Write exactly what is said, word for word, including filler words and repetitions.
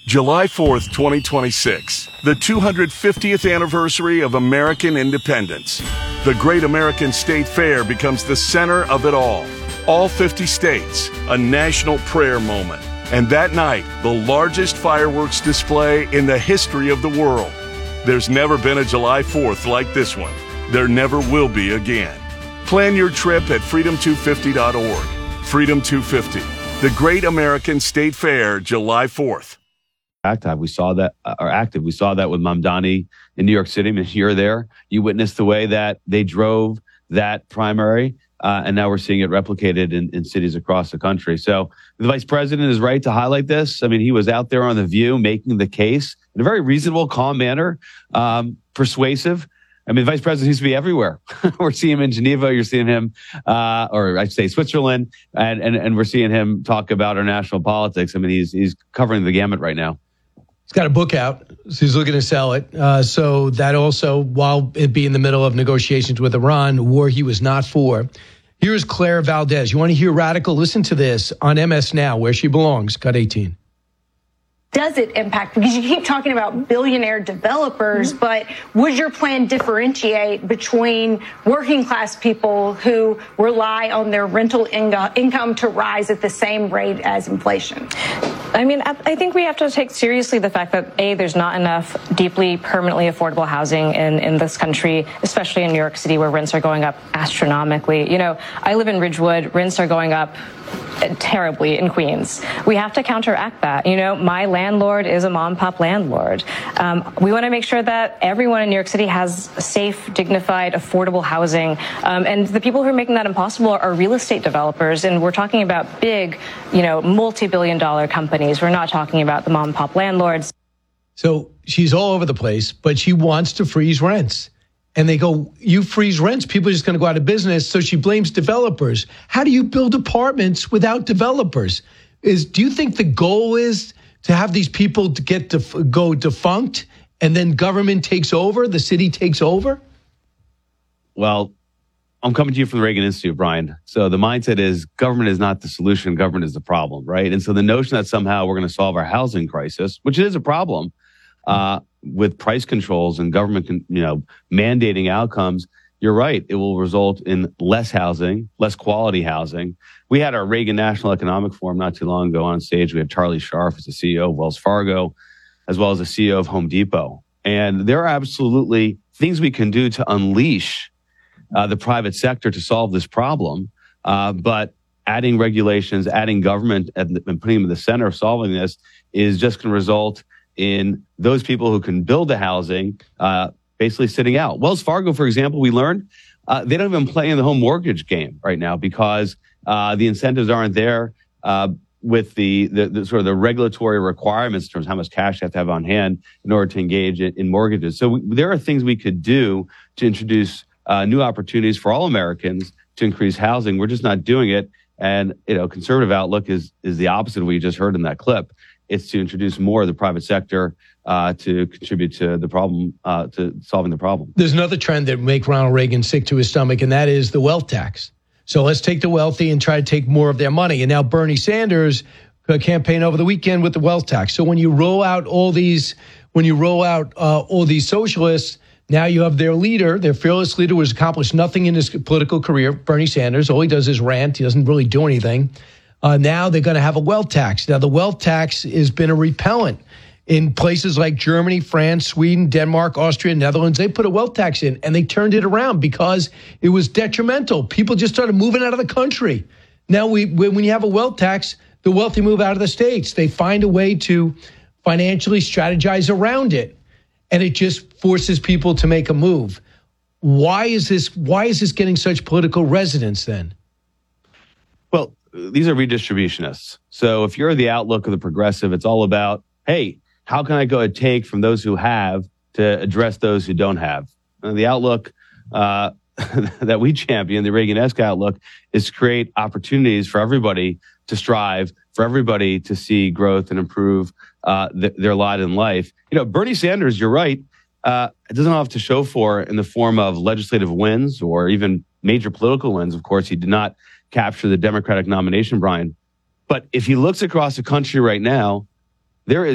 July fourth, twenty twenty-six, the two hundred fiftieth anniversary of American independence. The Great American State Fair becomes the center of it all. All fifty states, a national prayer moment. And that night, the largest fireworks display in the history of the world. There's never been a July fourth like this one. There never will be again. Plan your trip at freedom two fifty dot org. Freedom two fifty, the Great American State Fair, July fourth. Active. We saw that, uh, or active. We saw that with Mamdani in New York City. I mean, you're there. You witnessed the way that they drove that primary, uh, and now we're seeing it replicated in, in cities across the country. So the vice president is right to highlight this. I mean, he was out there on The View making the case in a very reasonable, calm manner, um, persuasive. I mean, the vice president used to be everywhere. We're seeing him in Geneva. You're seeing him, uh, or I'd say Switzerland, and, and and we're seeing him talk about our national politics. I mean, he's he's covering the gamut right now. He's got a book out, so he's looking to sell it. Uh, so that also, while it be in the middle of negotiations with Iran, a war he was not for. Here's Claire Valdez. You want to hear radical? Listen to this on M S Now, where she belongs. Cut eighteen. Does it impact? Because you keep talking about billionaire developers, mm-hmm. but would your plan differentiate between working class people who rely on their rental ingo- income to rise at the same rate as inflation? I mean, I think we have to take seriously the fact that, A, there's not enough deeply, permanently affordable housing in, in this country, especially in New York City, where rents are going up astronomically. You know, I live in Ridgewood. Rents are going up terribly in Queens. We have to counteract that. You know, my landlord is a mom and pop landlord. Um, we want to make sure that everyone in New York City has safe, dignified, affordable housing. Um, and the people who are making that impossible are, are real estate developers. And we're talking about big, you know, multi-billion dollar companies. We're not talking about the mom and pop landlords. So she's all over the place, but she wants to freeze rents. And they go, you freeze rents, people are just going to go out of business. So she blames developers. How do you build apartments without developers? Is do you think the goal is to have these people to get to go defunct and then government takes over, the city takes over? Well, I'm coming to you from the Reagan Institute, Brian. So the mindset is government is not the solution, government is the problem, right? And so the notion that somehow we're going to solve our housing crisis, which is a problem, uh, with price controls and government, you know, mandating outcomes, you're right. It will result in less housing, less quality housing. We had our Reagan National Economic Forum not too long ago on stage. We had Charlie Scharf as the C E O of Wells Fargo, as well as the C E O of Home Depot. And there are absolutely things we can do to unleash uh, the private sector to solve this problem. Uh, but adding regulations, adding government and, and putting them in the center of solving this is just going to result in those people who can build the housing, uh, basically sitting out. Wells Fargo, for example, we learned, uh, they don't even play in the home mortgage game right now because, uh, the incentives aren't there, uh, with the, the, the sort of the regulatory requirements in terms of how much cash you have to have on hand in order to engage in, in mortgages. So we, there are things we could do to introduce, uh, new opportunities for all Americans to increase housing. We're just not doing it. And, you know, conservative outlook is, is the opposite of what you just heard in that clip. It's to introduce more of the private sector uh, to contribute to the problem, uh, to solving the problem. There's another trend that make Ronald Reagan sick to his stomach, and that is the wealth tax. So let's take the wealthy and try to take more of their money. And now Bernie Sanders campaigned over the weekend with the wealth tax. So when you roll out all these, when you roll out uh, all these socialists, now you have their leader, their fearless leader, who has accomplished nothing in his political career, Bernie Sanders. All he does is rant. He doesn't really do anything. Uh, now they're going to have a wealth tax. Now, the wealth tax has been a repellent in places like Germany, France, Sweden, Denmark, Austria, Netherlands. They put a wealth tax in, and they turned it around because it was detrimental. People just started moving out of the country. Now, we when you have a wealth tax, the wealthy move out of the states. They find a way to financially strategize around it, and it just forces people to make a move. Why is this? Why is this getting such political resonance then? Well, these are redistributionists. So if you're the outlook of the progressive, it's all about, hey, how can I go and take from those who have to address those who don't have? And the outlook uh, that we champion, the Reagan-esque outlook, is to create opportunities for everybody to strive, for everybody to see growth and improve uh, th- their lot in life. You know, Bernie Sanders, you're right, uh, it doesn't have to show for in the form of legislative wins or even major political wins. Of course, he did not capture the Democratic nomination, Brian. But if he looks across the country right now, there is